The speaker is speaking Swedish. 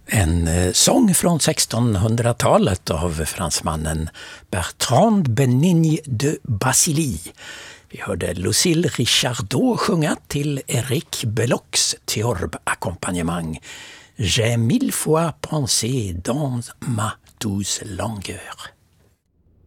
En sång från 1600-talet av fransmannen Bertrand Benigne de Basilly. Vi hörde Lucille Richardot sjunga till Eric Bellocs Theorbe-ackompanjemang. J'ai mille fois pensé dans ma douce langueur.